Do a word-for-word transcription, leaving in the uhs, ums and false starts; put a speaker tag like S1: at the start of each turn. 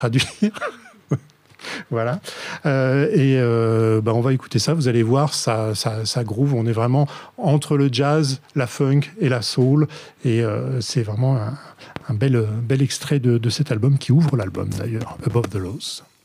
S1: traduire. Voilà. Euh, et euh, bah, on va écouter ça. Vous allez voir, ça, ça, ça groove. On est vraiment entre le jazz, la funk et la soul. Et euh, c'est vraiment un, un bel, bel extrait de, de cet album qui ouvre l'album d'ailleurs, Above the Laws.